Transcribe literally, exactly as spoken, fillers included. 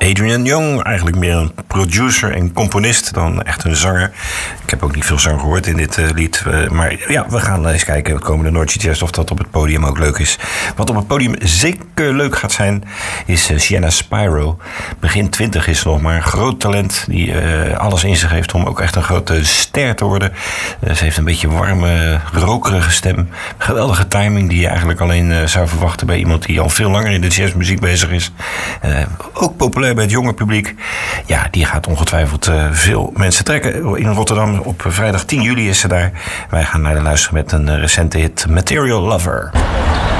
Adrian Young, eigenlijk meer een producer en componist dan echt een zanger. Ik heb ook niet veel zang gehoord in dit uh, lied. Uh, maar ja, we gaan eens kijken het komende Noordse Jazz of dat op het podium ook leuk is. Wat op het podium zeker leuk gaat zijn, is uh, Sienna Spiro. Begin twintig is ze nog, maar een groot talent die uh, alles in zich heeft om ook echt een grote ster te worden. Uh, ze heeft een beetje warme, rokerige stem. Geweldige timing die je eigenlijk alleen uh, zou verwachten bij iemand die al veel langer in de jazzmuziek bezig is. Uh, ook populair bij het jonge publiek. Ja, die gaat ongetwijfeld uh, veel mensen trekken. In Rotterdam op vrijdag tien juli is ze daar. Wij gaan naar de luisteren met een uh, recente hit, Material Lover.